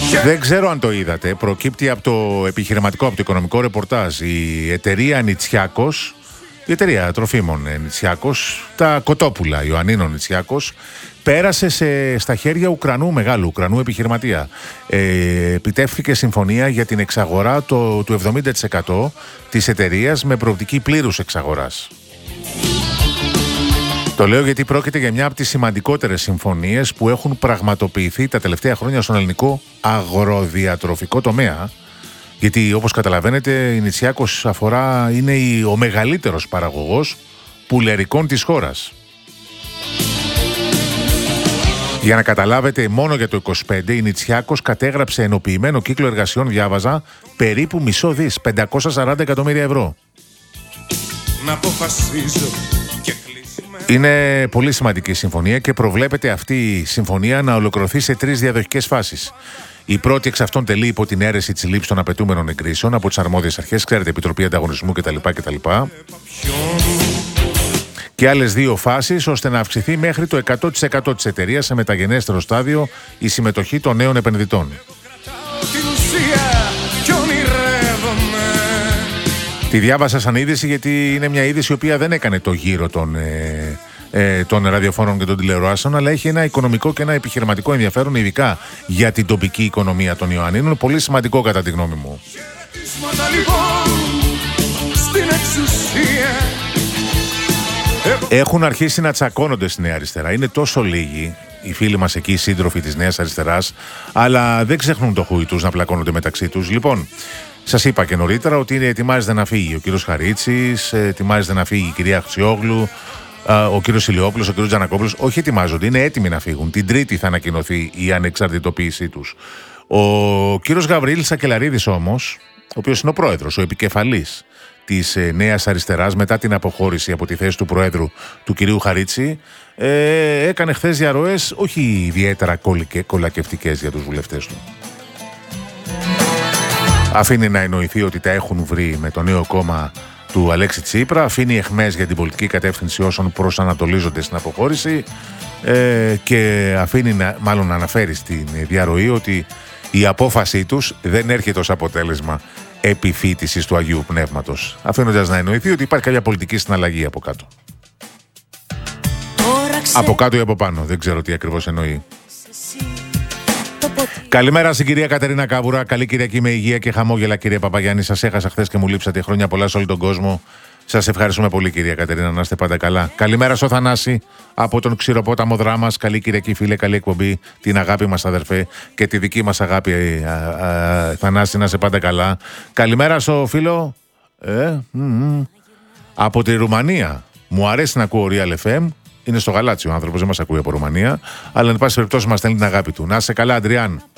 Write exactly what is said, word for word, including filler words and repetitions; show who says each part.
Speaker 1: Δεν ξέρω αν το είδατε. Προκύπτει από το επιχειρηματικό, από το οικονομικό ρεπορτάζ. Η εταιρεία Νητσιάκος, η εταιρεία τροφίμων Νητσιάκος, τα κοτόπουλα Ιωαννίνων Νητσιάκος, πέρασε σε, στα χέρια Ουκρανού, μεγάλου Ουκρανού επιχειρηματία. Ε, επιτεύχθηκε συμφωνία για την εξαγορά το, του εβδομήντα τοις εκατό της εταιρείας με προοπτική πλήρους εξαγοράς. Το λέω γιατί πρόκειται για μια από τις σημαντικότερες συμφωνίες που έχουν πραγματοποιηθεί τα τελευταία χρόνια στον ελληνικό αγροδιατροφικό τομέα. Γιατί όπως καταλαβαίνετε η Νητσιάκος αφορά, είναι η, ο μεγαλύτερος παραγωγός πουλερικών της χώρας. Για να καταλάβετε, μόνο για το είκοσι πέντε η Νητσιάκος κατέγραψε ενοποιημένο κύκλο εργασιών, διάβαζα, περίπου μισό δις, πεντακόσια σαράντα εκατομμύρια ευρώ. Να αποφασίζω. Είναι πολύ σημαντική συμφωνία και προβλέπεται αυτή η συμφωνία να ολοκληρωθεί σε τρεις διαδοχικές φάσεις. Η πρώτη εξ αυτών τελεί υπό την αίρεση της λήψης των απαιτούμενων εγκρίσεων από τις αρμόδιες αρχές, ξέρετε, Επιτροπή Ανταγωνισμού κτλ. κτλ. Και άλλες δύο φάσεις ώστε να αυξηθεί μέχρι το εκατό τοις εκατό της εταιρείας σε μεταγενέστερο στάδιο η συμμετοχή των νέων επενδυτών. Τη διάβασα σαν είδηση γιατί είναι μια είδηση η οποία δεν έκανε το γύρο των, ε, ε, των ραδιοφόρων και των τηλεοράσεων, αλλά έχει ένα οικονομικό και ένα επιχειρηματικό ενδιαφέρον, ειδικά για την τοπική οικονομία των Ιωαννίνων. Πολύ σημαντικό κατά τη γνώμη μου. Έχουν αρχίσει να τσακώνονται στη Νέα Αριστερά. Είναι τόσο λίγοι οι φίλοι μας εκεί, οι σύντροφοι της Νέας Αριστεράς, αλλά δεν ξεχνούν το χούι τους να πλακώνονται μεταξύ τους. Λοιπόν, σας είπα και νωρίτερα ότι ετοιμάζεται να φύγει ο κύριος Χαρίτσης, ετοιμάζεται να φύγει η κυρία Αξιόγλου, ο κύριος Ηλιόπουλος, ο κύριος Τζανακόπουλος. Όχι ετοιμάζονται, είναι έτοιμοι να φύγουν. Την Τρίτη θα ανακοινωθεί η ανεξαρτητοποίησή τους. Ο κύριος Γαβρίλης Σακελαρίδης όμως, ο οποίος είναι ο πρόεδρος, ο επικεφαλής της Νέας Αριστεράς μετά την αποχώρηση από τη θέση του Προέδρου του κυρίου Χαρίτση, ε, έκανε χθες διαρροές όχι ιδιαίτερα κολακευτικές για τους βουλευτές του. Αφήνει να εννοηθεί ότι τα έχουν βρει με το νέο κόμμα του Αλέξη Τσίπρα, αφήνει αιχμές για την πολιτική κατεύθυνση όσων προσανατολίζονται στην αποχώρηση ε, και αφήνει να, μάλλον να αναφέρει στην διαρροή ότι η απόφασή τους δεν έρχεται ως αποτέλεσμα επιφύτησης του Αγίου Πνεύματος, αφήνοντας να εννοηθεί ότι υπάρχει κάποια πολιτική συναλλαγή από κάτω. Από κάτω ή από πάνω, δεν ξέρω τι ακριβώς εννοεί. Καλημέρα στην κυρία Κατερίνα Κάβουρα. Καλή Κυριακή με υγεία και χαμόγελα, κύριε Παπαγιάννη. Σας έχασα χθες και μου λείψατε. Χρόνια πολλά σε όλο τον κόσμο. Σας ευχαριστούμε πολύ, κυρία Κατερίνα. Να είστε πάντα καλά. Καλημέρα στο Θανάση από τον Ξηροπόταμο Δράμας. Καλή Κυριακή, φίλε. Καλή εκπομπή. Την αγάπη μας, αδερφέ, και τη δική μας αγάπη, α, α, Θανάση. Να είστε πάντα καλά. Καλημέρα στο φίλο ε, μ, μ, από τη Ρουμανία. Μου αρέσει να ακούω Real εφ εμ. Είναι στο Γαλάτσιο ο άνθρωπος, δεν μας ακούει από Ρουμανία. Αλλά εν πάση περιπτώσει μας στέλνει την αγάπη του. Να είστε καλά, Αντριάν.